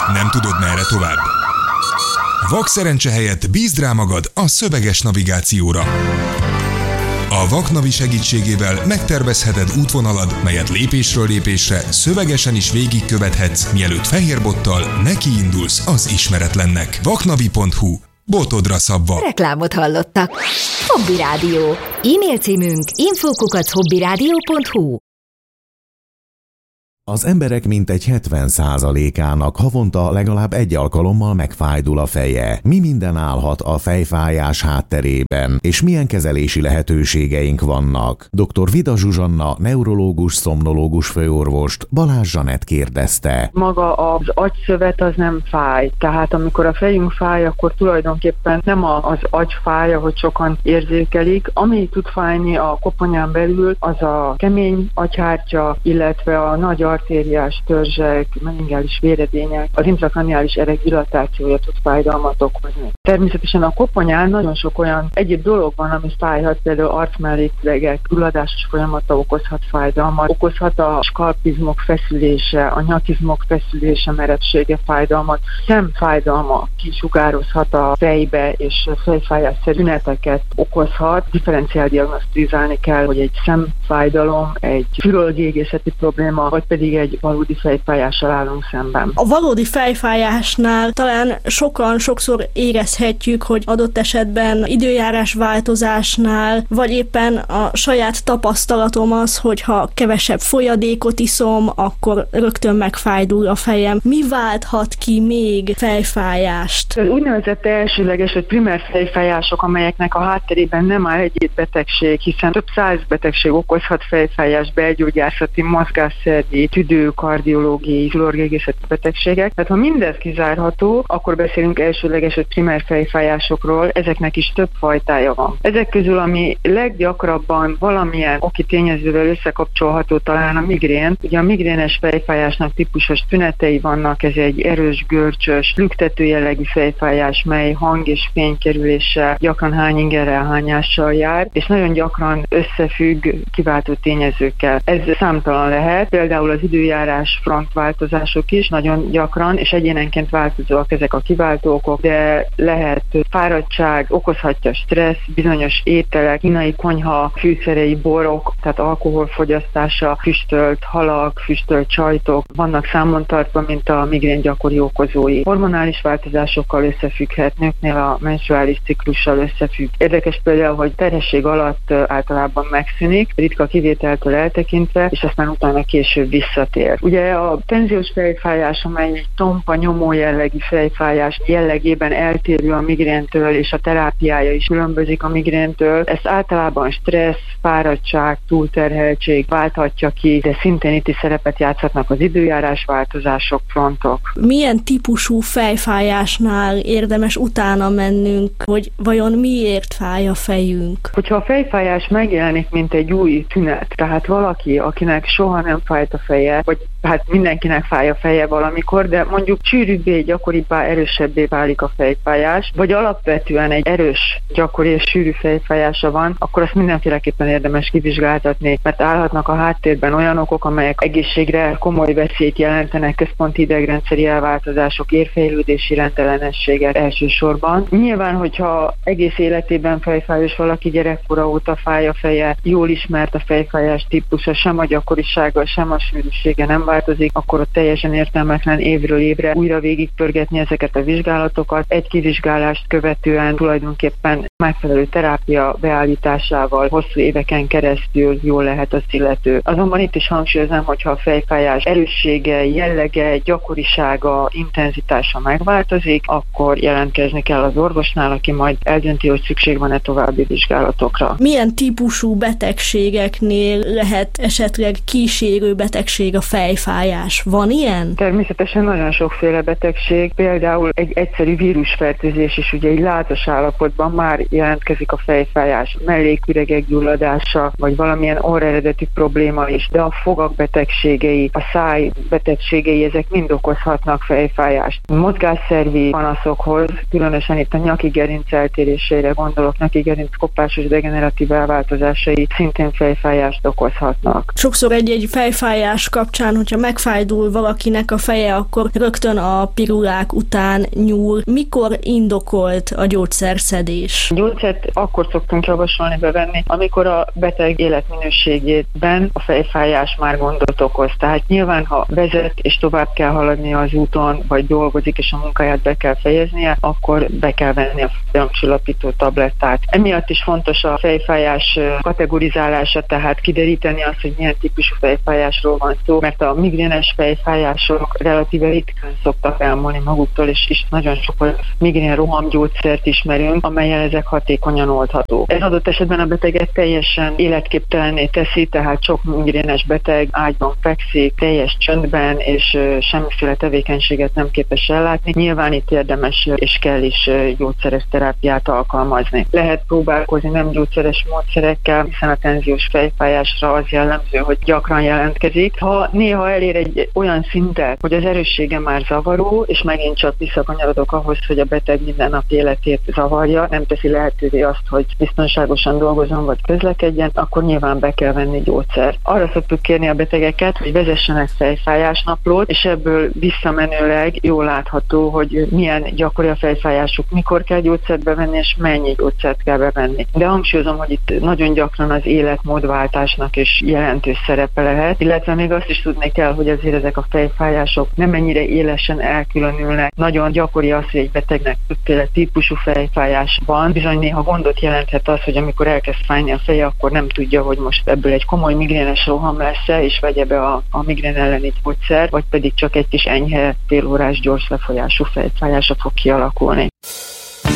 Nem tudod, merre tovább? Vakszerencse helyett bízd rá magad a szöveges navigációra. A Vaknavi segítségével megtervezheted útvonalad, melyet lépésről lépésre szövegesen is végigkövethetsz, mielőtt fehérbottal nekiindulsz az ismeretlennek. Vaknavi.hu. Botodra szabva. Reklámot hallottak. Hobby Rádió. E-mail címünk info@hobbyradio.hu. Az emberek mintegy 70%-ának havonta legalább egy alkalommal megfájdul a feje. Mi minden állhat a fejfájás hátterében, és milyen kezelési lehetőségeink vannak? Dr. Vida Zsuzsanna, neurológus, szomnológus főorvost Balázs Zsanett kérdezte. Maga az agyszövet az nem fáj, tehát amikor a fejünk fáj, akkor tulajdonképpen nem az agy fáj, ahogy sokan érzékelik. Ami tud fájni a koponyán belül, az a kemény agyhártya, illetve a nagy artériás törzsek, meningális véredények, az intrakraniális ereg dilatációja tud fájdalmat okozni. Természetesen a koponyán nagyon sok olyan egyéb dolog van, ami fájhat, például arcmelléklegek, gyulladásos folyamata okozhat fájdalmat, okozhat a skalpizmok feszülése, a nyakizmok feszülése, merevsége fájdalmat, szemfájdalma kisugározhat a fejbe, és fejfájásszerű tüneteket okozhat. Differenciál diagnosztizálni kell, hogy egy szemfájdalom, egy fülölgégészeti probléma, vagy pedig egy valódi fejfájással állunk szemben. A valódi fejfájásnál talán sokszor érezhetjük, hogy adott esetben időjárás változásnál, vagy éppen a saját tapasztalatom az, hogy ha kevesebb folyadékot iszom, akkor rögtön megfájdul a fejem. Mi válthat ki még fejfájást? Az úgynevezett elsőleges, vagy primer fejfájások, amelyeknek a hátterében nem áll egyéb betegség, hiszen több száz betegség okozhat fejfájást, belgyógyászati, mozgásszervi, tüdő, kardiológiai, fülorgégészeti betegségek. Tehát ha mindez kizárható, akkor beszélünk elsőleges, vagy primer fejfájásokról, ezeknek is több fajtája van. Ezek közül, ami leggyakrabban valamilyen oki tényezővel összekapcsolható, talán a migrén. Ugye a migrénes fejfájásnak típusos tünetei vannak, ez egy erős, görcsös, lüktető jellegű fejfájás, mely hang és fénykerüléssel, gyakran hányingerrel, hányással jár, és nagyon gyakran összefügg kiváltó tényezőkkel. Ez számtalan lehet, például az időjárás frontváltozások is nagyon gyakran, és egyénenként változóak ezek a kiváltó okok, de lehet fáradtság, okozhatja stressz, bizonyos ételek, kínai konyha fűszerei, borok, tehát alkoholfogyasztása, füstölt halak, füstölt sajtok vannak számon tartva, mint a migrén gyakori okozói. Hormonális változásokkal összefügghet, nőknél a menstruális ciklussal összefügg. Érdekes például, hogy terhesség alatt általában megszűnik, ritka kivételtől eltekintve, és aztán utána később visszatér. Ugye a tenziós fejfájás, amely egy tompa, nyomó jellegű fejfájás jellegében eltérő a migréntől, és a terápiája is különbözik a migréntől. Ezt általában stressz, fáradtság, túlterheltség válthatja ki, de szintén itt is szerepet játszhatnak az időjárás változások, frontok. Milyen típusú fejfájásnál érdemes utána mennünk, hogy vajon miért fáj a fejünk? Hogyha a fejfájás megjelenik, mint egy új tünet, tehát valaki, akinek soha nem fájt a feje, vagy hát mindenkinek fáj a feje valamikor, de mondjuk sűrűbbé, gyakoribbá, erősebbé válik a fejfájás, vagy alapvetően egy erős, gyakori és sűrű fejfájása van, akkor azt mindenféleképpen érdemes kivizsgáltatni, mert állhatnak a háttérben olyan okok, amelyek egészségre komoly veszélyt jelentenek, központi idegrendszeri elváltozások, érfejlődési rendellenességek elsősorban. Nyilván, hogyha egész életében fejfájós valaki, gyerekkora óta fáj a feje, jól ismert a fejfájás típusa, sem a gyakorisága, sem a sűrűsége nem változik, akkor ott teljesen értelmetlen évről évre újra végigpörgetni ezeket a vizsgálatokat. Egy kivizsgálást követően tulajdonképpen megfelelő terápia beállításával hosszú éveken keresztül jól lehet az illető. Azonban itt is hangsúlyozom, hogyha a fejfájás erőssége, jellege, gyakorisága, intenzitása megváltozik, akkor jelentkezni kell az orvosnál, aki majd eldönti, hogy szükség van-e további vizsgálatokra. Milyen típusú betegségeknél lehet esetleg kísérő betegség a fejfájás? Van ilyen? Természetesen nagyon sokféle betegség, például egy egyszerű vírusfertőzés is, ugye egy látos állapotban már jelentkezik a fejfájás, melléküregek gyulladása, vagy valamilyen orreredetű probléma is, de a fogak betegségei, a száj betegségei, ezek mind okozhatnak fejfájást. Mozgásszervi panaszokhoz, különösen itt a nyaki gerinc eltérésére gondolok, nyaki gerinc kopásos degeneratív elváltozásai szintén fejfájást okozhatnak. Sokszor egy fejfájás kapcsán, hogyha megfájdul valakinek a feje, akkor rögtön a pirulák után nyúl. Mikor indokolt a gyógyszerszedés? Gyógyszert akkor szoktunk javasolni bevenni, amikor a beteg életminőségében a fejfájás már gondot okoz. Tehát nyilván, ha vezet és tovább kell haladni az úton, vagy dolgozik és a munkáját be kell fejeznie, akkor be kell venni a fájdalomcsillapító tablettát. Emiatt is fontos a fejfájás kategorizálása, tehát kideríteni azt, hogy milyen típusú fejfájásról van szó, mert a migrénes fejfájások relatíve ritkán szoktak elmúlni maguktól, és nagyon sok migrén rohamgyógyszert ismerünk, amellyel ezek hatékonyan oldhatók. Ez adott esetben a beteget teljesen életképtelenné teszi, tehát sok migrénes beteg ágyban fekszik, teljes csöndben, és semmiféle tevékenységet nem képes ellátni. Nyilván itt érdemes és kell is gyógyszeres terápiát alkalmazni. Lehet próbálkozni nem gyógyszeres módszerekkel, hiszen a tenziós fejfájásra az jellemző, hogy gyakran jelentkezik. Ha néha elér egy olyan szintet, hogy az erőssége már zavaró, és megint csak visszakanyarodok ahhoz, hogy a beteg mindennapi életét zavarja, nem teszi lehetővé azt, hogy biztonságosan dolgozzon vagy közlekedjen, akkor nyilván be kell venni gyógyszert. Arra szoktuk kérni a betegeket, hogy vezessenek fejfájásnaplót, és ebből visszamenőleg jól látható, hogy milyen gyakori a fejfájásuk, mikor kell gyógyszert bevenni, és mennyi gyógyszert kell bevenni. De hangsúlyozom, hogy itt nagyon gyakran az életmódváltásnak is jelentős szerepe lehet, illetve még azt is tudni kell, hogy azért ezek a fejfájások nem ennyire élesen elkülönülnek. Nagyon gyakori az, hogy egy betegnek többféle típusú fejfájás van. Bizony néha gondot jelenthet az, hogy amikor elkezd fájni a feje, akkor nem tudja, hogy most ebből egy komoly migrénes roham lesz-e, és vegye be a migrén elleni gyógyszer, vagy pedig csak egy kis enyhe félórás gyors lefolyású fejfájása fog kialakulni.